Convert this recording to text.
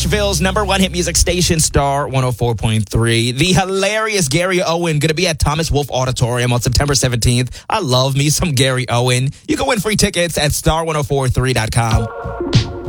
Nashville's #1 hit music station, Star 104.3. The hilarious Gary Owen going to be at Thomas Wolfe Auditorium on September 17th. I love me some Gary Owen. You can win free tickets at star1043.com.